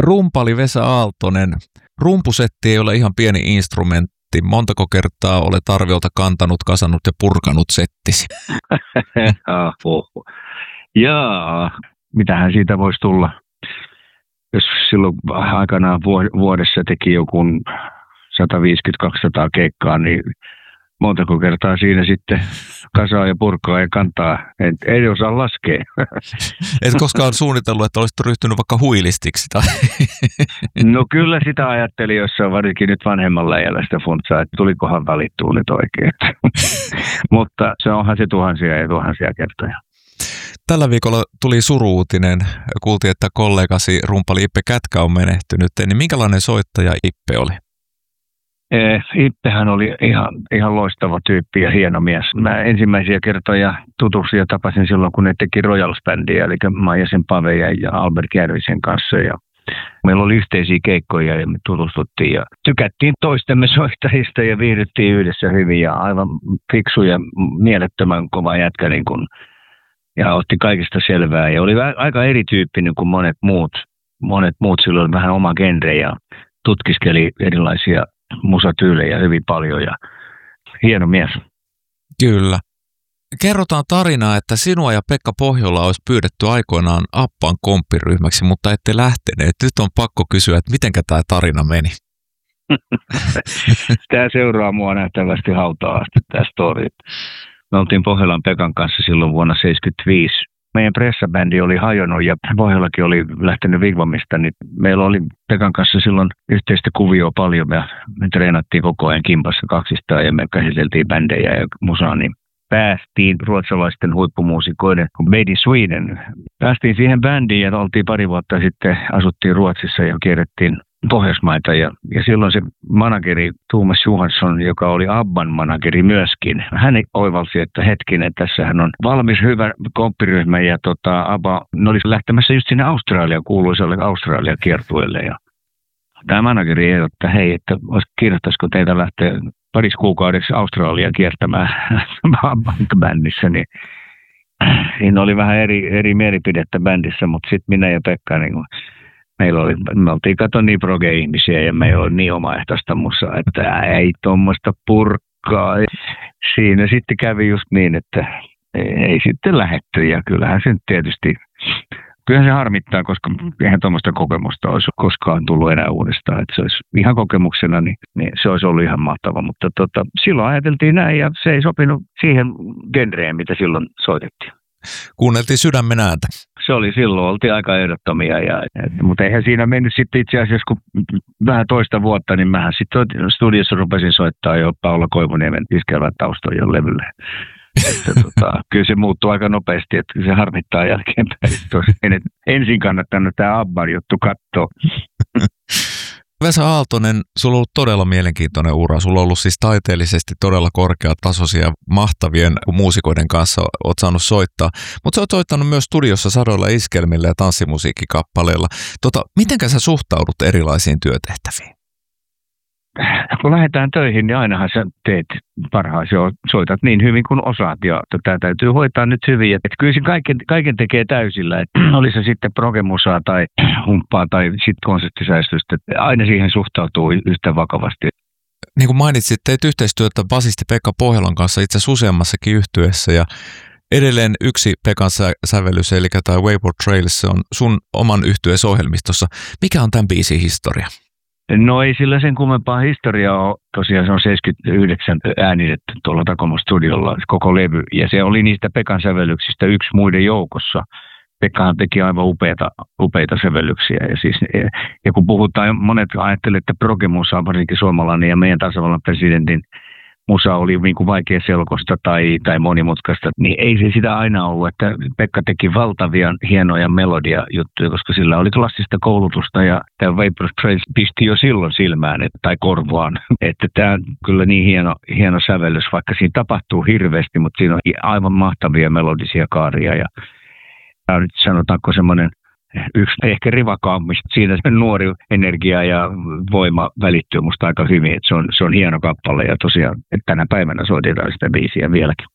Rumpali Vesa Aaltonen. Rumpusetti ei ole ihan pieni instrumentti. Montako kertaa olet arviolta kantanut, kasannut ja purkanut settisi? Jaa, mitähän siitä voisi tulla? Jos silloin aikanaan vuodessa teki joku 150-200 keikkaa, niin montako kertaa siinä sitten kasaa ja purkaa ja kantaa. Ei osaa laskea. Et koskaan suunnitellut, että olisit ryhtynyt vaikka huilistiksi? Tai? No kyllä sitä ajattelin jossain varsinkin nyt vanhemmalla iällä sitä funtsaa, että tulikohan valittua nyt oikein. Mutta se onhan se tuhansia ja tuhansia kertoja. Tällä viikolla tuli suru-uutinen. Kuultiin, että kollegasi rumpali Ippe Kätkä on menehtynyt. Niin minkälainen soittaja Ippe oli? Ippehän oli ihan loistava tyyppi ja hieno mies. Mä ensimmäisiä kertoja tutustuin ja tapasin silloin, kun ne teki Royals-bändiä, eli Maijasen Pave ja Albert Järvisen kanssa. Ja meillä oli yhteisiä keikkoja ja me tutustuttiin ja tykättiin toistemme soittajista ja viihdyttiin yhdessä hyvin ja aivan fiksu ja mielettömän kova jätkä niin kun, ja otti kaikista selvää ja oli aika erityyppinen kuin monet muut silloin vähän oma genre ja tutkiskeli erilaisia musatyylejä hyvin paljon ja hieno mies. Kyllä. Kerrotaan tarinaa, että sinua ja Pekka Pohjola olisi pyydetty aikoinaan Abban komppiryhmäksi, mutta ette lähteneet. Nyt on pakko kysyä, että mitenkä tämä tarina meni? Tämä seuraa mua nähtävästi hautaan asti, tämä story. Me oltiin Pohjolan Pekan kanssa silloin vuonna 1975. Meidän pressabändi oli hajonnut ja Pohjolakin oli lähtenyt Vigvamista, niin meillä oli Pekan kanssa silloin yhteistä kuvioa paljon ja me treenattiin koko ajan kimpassa kaksistaan ja me käsiteltiin bändejä ja musaa, niin päästiin ruotsalaisten huippumuusikoiden Made in Sweden. Päästiin siihen bändiin ja oltiin pari vuotta sitten, asuttiin Ruotsissa ja kierrettiin Pohjoismaita ja silloin se manageri Thomas Johansson, joka oli Abban manageri myöskin, hän oivalsi, että hetkinen, tässähän on valmis hyvä komppiryhmä ja Abba oli lähtemässä just sinne Australiaan, kuuluisalle Australian kiertueelle ja tämä manageri ehdotti, että hei, että kiinnostaisiko teitä lähteä parissa kuukaudeksi Australiaan kiertämään Abban-bändissä, niin siinä oli vähän eri mielipidettä bändissä, mutta sitten minä ja Pekka niin me oltiin niin proge-ihmisiä ja meillä oli niin omaehtoista musaa, että ei tuommoista purkkaa. Siinä sitten kävi just niin, että ei sitten lähetty ja kyllähän se tietysti, kyllähän se harmittaa, koska eihän tuommoista kokemusta olisi koskaan tullut enää uudestaan. Että se olisi ihan kokemuksena, niin se olisi ollut ihan mahtava, mutta silloin ajateltiin näin ja se ei sopinut siihen genreen, mitä silloin soitettiin. Kuunneltiin sydämen ääntä. Se oli silloin, oltiin aika ehdottomia, mutta eihän siinä mennyt sitten itse asiassa, kun vähän toista vuotta, niin mähän sitten studiossa rupesin soittaa jo Paula Koivuniemen iskelvät taustoja levylle. Kyllä se muuttuu aika nopeasti, että se harmittaa jälkeenpäin. Ensin kannattanut tämä Abban juttu katsoa. Vesa Aaltonen, sulla on ollut todella mielenkiintoinen ura. Sulla on ollut siis taiteellisesti todella korkeatasoisia, mahtavien muusikoiden kanssa oot saanut soittaa. Mutta sä oot soittanut myös studiossa sadoilla iskelmillä ja tanssimusiikkikappaleilla. Mitenkä sä suhtaudut erilaisiin työtehtäviin? Kun lähdetään töihin, niin ainahan sä teet parhaasi, soitat niin hyvin kuin osaat. Ja tämä täytyy hoitaa nyt hyvin. Että kyllä se kaiken tekee täysillä. Että oli se sitten progemusaa tai humppaa tai sitten konserttisäistystä. Aina siihen suhtautuu yhtä vakavasti. Niin kuin mainitsit, teit yhteistyötä basisti Pekka Pohjolan kanssa itse asiassa useammassakin yhtyeessä. Ja edelleen yksi Pekan sävellys, eli tämä Wayward Trails, se on sun oman yhtyeesi ohjelmistossa. Mikä on tämän biisin historia? No ei sillä sen kummempaa historiaa ole. Tosiaan se on 79 äänitetty tuolla Takomo studiolla koko levy. Ja se oli niistä Pekan sävellyksistä yksi muiden joukossa. Pekkahan teki aivan upeita sävellyksiä. Ja kun puhutaan, monet ajattelevat, että progemusa on varsinkin suomalainen ja meidän tasavallan presidentin musa oli niin kuin vaikea selkosta tai monimutkaista, niin ei se sitä aina ollut, että Pekka teki valtavia hienoja melodiajuttuja, koska sillä oli klassista koulutusta ja tämä Vapor Trails pisti jo silloin silmään tai korvoaan, että tämä on kyllä niin hieno sävellys, vaikka siinä tapahtuu hirveästi, mutta siinä on aivan mahtavia melodisia kaaria ja tämä on nyt sanotaanko semmoinen yksi ehkä rivakaammista. Siinä nuori energia ja voima välittyy musta aika hyvin. Että se on hieno kappale ja tosiaan että tänä päivänä soitetaan sitä biisiä vieläkin.